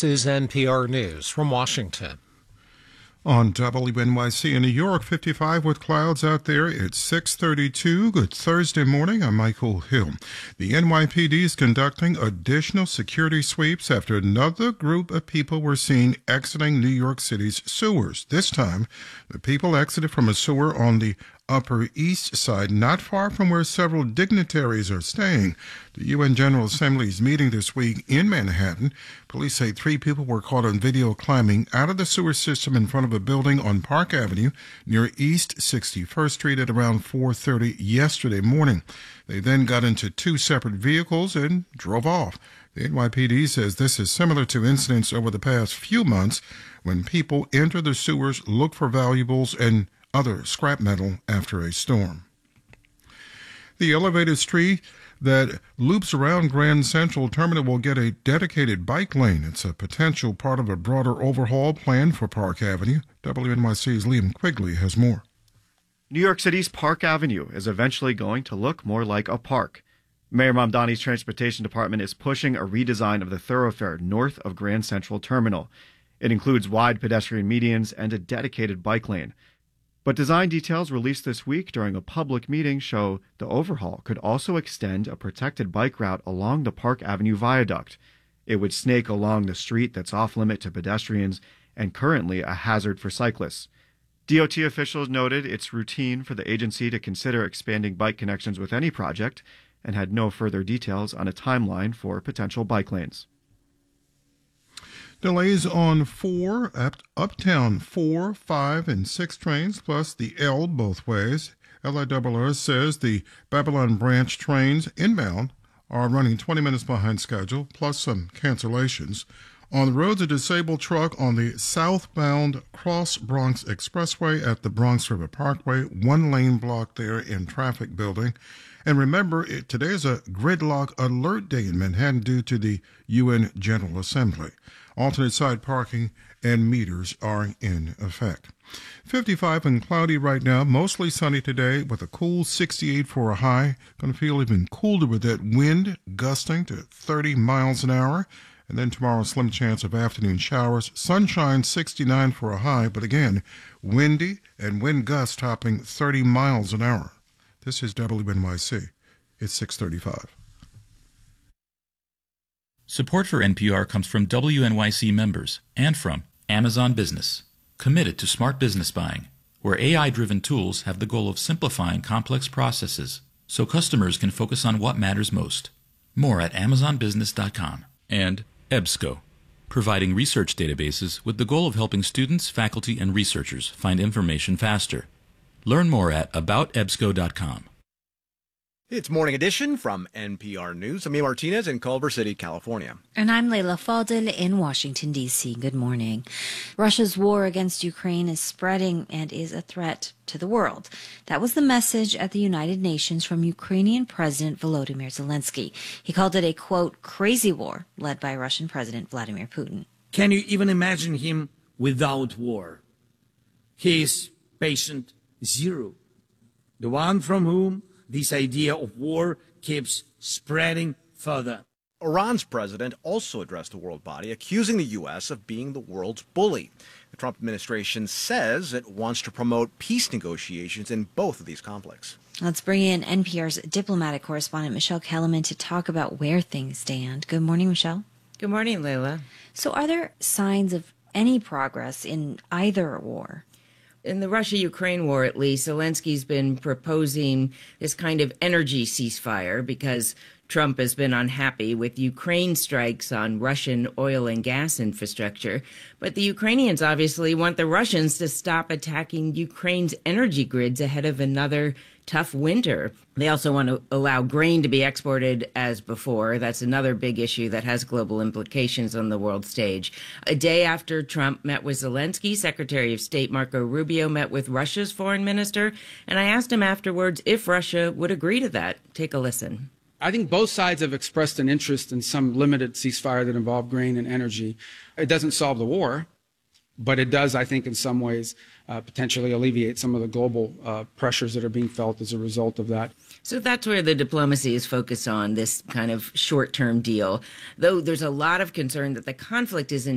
This is NPR News from Washington. On WNYC in New York, 55 with clouds out there. It's 6:32. Good Thursday morning. I'm Michael Hill. The NYPD is conducting additional security sweeps after another group of people were seen exiting New York City's sewers. This time, the people exited from a sewer on the Upper East Side, not far from where several dignitaries are staying. The UN General Assembly is meeting this week in Manhattan. Police say 3 people were caught on video climbing out of the sewer system in front of a building on Park Avenue near East 61st Street at around 4:30 yesterday morning. They then got into 2 separate vehicles and drove off. The NYPD says this is similar to incidents over the past few months when people enter the sewers, look for valuables, and other scrap metal after a storm. The elevated street that loops around Grand Central Terminal will get a dedicated bike lane. It's a potential part of a broader overhaul plan for Park Avenue. WNYC's Liam Quigley has more. New York City's Park Avenue is eventually going to look more like a park. Mayor Mamdani's transportation department is pushing a redesign of the thoroughfare north of Grand Central Terminal. It includes wide pedestrian medians and a dedicated bike lane. But design details released this week during a public meeting show the overhaul could also extend a protected bike route along the Park Avenue viaduct. It would snake along the street that's off-limit to pedestrians and currently a hazard for cyclists. DOT officials noted it's routine for the agency to consider expanding bike connections with any project and had no further details on a timeline for potential bike lanes. Delays on 4 Uptown 4, 5, and 6 trains, plus the L both ways. LIRR says the Babylon branch trains inbound are running 20 minutes behind schedule, plus some cancellations. On the roads, a disabled truck on the southbound Cross Bronx Expressway at the Bronx River Parkway, 1 lane block there in traffic building. And remember, today is a gridlock alert day in Manhattan due to the UN General Assembly. Alternate side parking and meters are in effect. 55 and cloudy right now, mostly sunny today with a cool 68 for a high. Going to feel even colder with that wind gusting to 30 miles an hour. And then tomorrow, slim chance of afternoon showers. Sunshine 69 for a high, but again, windy and wind gusts topping 30 miles an hour. This is WNYC. It's 6:35. Support for NPR comes from WNYC members and from Amazon Business, committed to smart business buying, where AI-driven tools have the goal of simplifying complex processes so customers can focus on what matters most. More at amazonbusiness.com. And EBSCO, providing research databases with the goal of helping students, faculty, and researchers find information faster. Learn more at aboutebsco.com. It's Morning Edition from NPR News. I'm Ian Martinez in Culver City, California. And I'm Leila Fadel in Washington, D.C. Good morning. Russia's war against Ukraine is spreading and is a threat to the world. That was the message at the United Nations from Ukrainian President Volodymyr Zelensky. He called it a, quote, crazy war led by Russian President Vladimir Putin. Can you even imagine him without war? He is patient zero, the one from whom this idea of war keeps spreading further. Iran's president also addressed the world body, accusing the U.S. of being the world's bully. The Trump administration says it wants to promote peace negotiations in both of these conflicts. Let's bring in NPR's diplomatic correspondent, Michelle Kellerman, to talk about where things stand. Good morning, Michelle. Good morning, Leila. So are there signs of any progress in either war? In the Russia-Ukraine war, at least, Zelensky's been proposing this kind of energy ceasefire because Trump has been unhappy with Ukraine strikes on Russian oil and gas infrastructure. But the Ukrainians obviously want the Russians to stop attacking Ukraine's energy grids ahead of another tough winter. They also want to allow grain to be exported as before. That's another big issue that has global implications on the world stage. A day after Trump met with Zelensky, Secretary of State Marco Rubio met with Russia's foreign minister, and I asked him afterwards if Russia would agree to that. Take a listen. I think both sides have expressed an interest in some limited ceasefire that involve grain and energy. It doesn't solve the war, but it does, I think, in some ways, potentially alleviate some of the global pressures that are being felt as a result of that. So that's where the diplomacy is focused on, this kind of short-term deal. Though there's a lot of concern that the conflict is